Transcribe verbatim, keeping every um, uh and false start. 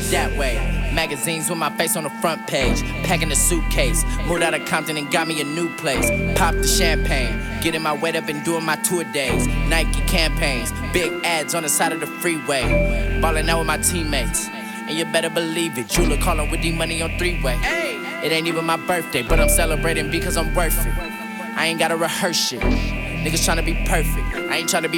that way. Magazines with my face on the front page. Packing a suitcase. Moved out of Compton and got me a new place. Pop the champagne. Getting my weight up and doing my tour days. Nike campaigns. Big ads on the side of the freeway. Ballin' out with my teammates. And you better believe it. Jeweler calling with D-Money on three-way. It ain't even my birthday, but I'm celebrating because I'm worth it. I ain't gotta rehearse shit. Niggas tryna be perfect. I ain't tryna be